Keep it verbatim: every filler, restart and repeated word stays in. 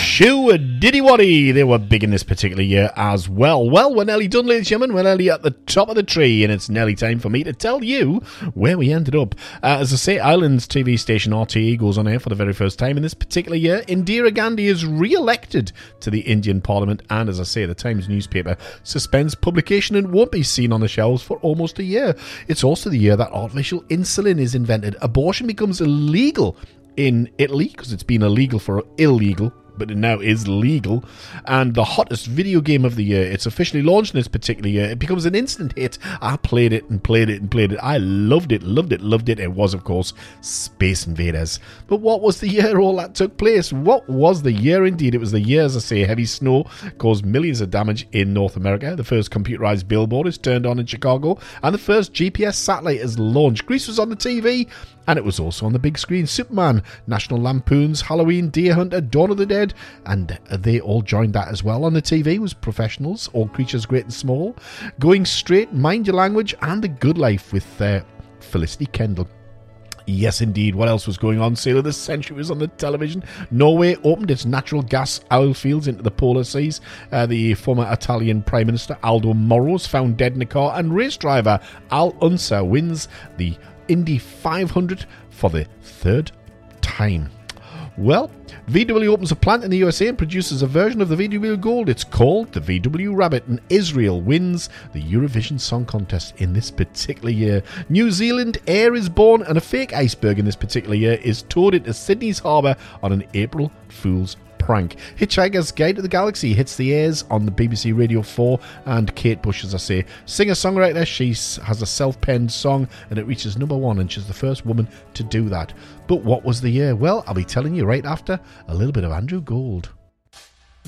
Shoo Diddy Waddy. They were big in this particular year as well. Well, we're nearly done, ladies and gentlemen. We're nearly at the top of the tree, and it's nearly time for me to tell you where we ended up. Uh, as I say, Ireland's T V station R T E goes on air for the very first time in this particular year. Indira Gandhi is re-elected to the Indian Parliament, and as I say, the Times newspaper suspends publication and won't be seen on the shelves for almost a year. It's also the year that artificial insulin is invented. Abortion becomes illegal in Italy, because it's been illegal for illegal, but it now is legal. And the hottest video game of the year, it's officially launched in this particular year. It becomes an instant hit. I played it and played it and played it. I loved it, loved it, loved it. It was, of course, Space Invaders. But what was the year all that took place? What was the year indeed? It was the year, as I say, heavy snow caused millions of damage in North America. The first computerized billboard is turned on in Chicago, and the first G P S satellite is launched. Grease was on the T V, and it was also on the big screen. Superman, National Lampoon's Halloween, Deer Hunter, Dawn of the Dead, and they all joined that as well. On the T V was Professionals, All Creatures Great and Small, Going Straight, Mind Your Language, and The Good Life with uh, Felicity Kendall. Yes, indeed. What else was going on? Sale of the Century was on the television. Norway opened its natural gas oil fields into the polar seas. Uh, the former Italian Prime Minister Aldo Moro was found dead in a car, and race driver Al Unser wins the Indy five hundred for the third time. Well, V W opens a plant in the U S A and produces a version of the V W Gold. It's called the V W Rabbit, and Israel wins the Eurovision Song Contest in this particular year. New Zealand Air is born, and a fake iceberg in this particular year is towed into Sydney's harbour on an April Fool's prank. Hitchhiker's Guide to the Galaxy hits the airs on the B B C Radio four, and Kate Bush, as I say, singer-songwriter, she has a self-penned song and it reaches number one, and she's the first woman to do that. But what was the year? Well, I'll be telling you right after a little bit of Andrew Gold.